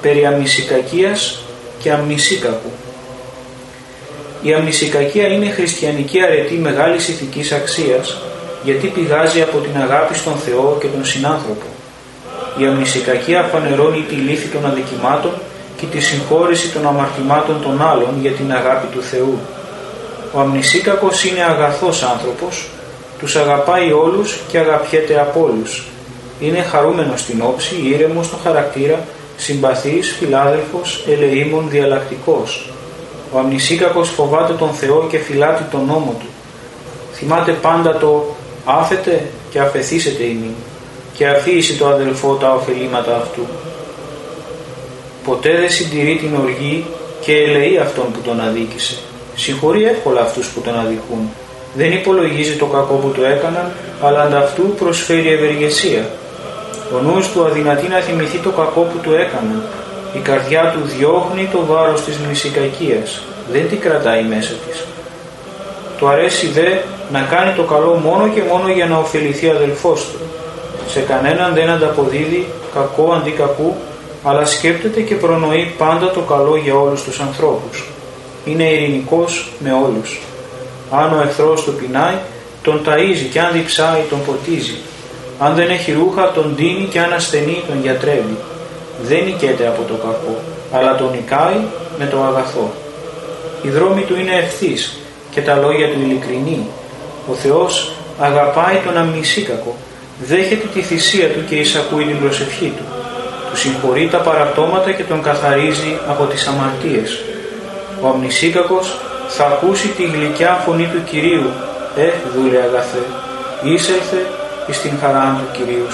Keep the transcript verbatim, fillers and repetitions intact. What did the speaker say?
περί αμνησικακίας και αμνησίκακου. Η αμνησικακία είναι χριστιανική αρετή μεγάλης ηθικής αξίας, γιατί πηγάζει από την αγάπη στον Θεό και τον συνάνθρωπο. Η αμνησικακία φανερώνει τη λύθη των αδικημάτων και τη συγχώρεση των αμαρτημάτων των άλλων για την αγάπη του Θεού. Ο αμνησίκακος είναι αγαθός άνθρωπος, τους αγαπάει όλους και αγαπιέται από όλους. Είναι χαρούμενος στην όψη, ήρεμος στο χαρακτήρα, συμπαθής, φιλάδελφος, ελεήμων, διαλλακτικός. Ο αμνησίκακος φοβάται τον Θεό και φυλάτει τον νόμο του. Θυμάται πάντα το «άφετε και αφεθήσετε ημί» και αφήησε το αδελφό τα ωφελήματα αυτού. Ποτέ δεν συντηρεί την οργή και ελεεί αυτόν που τον αδίκησε. Συγχωρεί εύκολα αυτούς που τον αδικούν. Δεν υπολογίζει το κακό που του έκαναν, αλλά ανταυτού προσφέρει ευεργεσία. Ο νους του αδυνατεί να θυμηθεί το κακό που του έκαναν. Η καρδιά του διώχνει το βάρος της μνησικακίας. Δεν την κρατάει μέσα της. Του αρέσει δε να κάνει το καλό μόνο και μόνο για να ωφεληθεί ο αδελφός του. Σε κανέναν δεν ανταποδίδει κακό αντί κακού, αλλά σκέπτεται και προνοεί πάντα το καλό για όλους τους ανθρώπους. Είναι ειρηνικός με όλους. Αν ο εχθρός του πεινάει, τον ταΐζει και αν διψάει τον ποτίζει. Αν δεν έχει ρούχα, τον ντύνει και αν ασθενεί τον γιατρεύει. Δεν νικέται από το κακό, αλλά τον νικάει με το αγαθό. Οι δρόμοι του είναι ευθύς και τα λόγια του ειλικρινή. Ο Θεός αγαπάει τον αμνησίκακο, δέχεται τη θυσία του και εισακούει την προσευχή του. Του συγχωρεί τα παραπτώματα και τον καθαρίζει από τις αμαρτίες. Ο αμνησίκακος θα ακούσει τη γλυκιά φωνή του Κυρίου «Ε, δούλε αγαθέ, είσελθε εις την χαρά του Κυρίου».